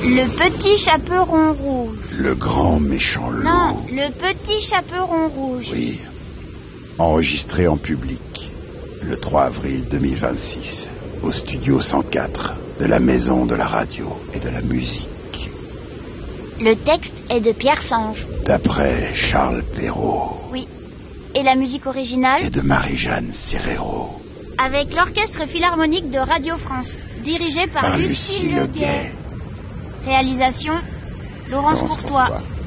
Le petit chaperon rouge. Le grand méchant loup. Non, le petit chaperon rouge. Oui. Enregistré en public le 3 avril 2026 au studio 104 de la Maison de la Radio et de la Musique. Le texte est de Pierre Sange. D'après Charles Perrault. Oui. Et la musique originale? Et de Marie-Jeanne Serrero. Avec l'Orchestre Philharmonique de Radio France, dirigé par Lucie Leguet. Réalisation, Laurence Courtois.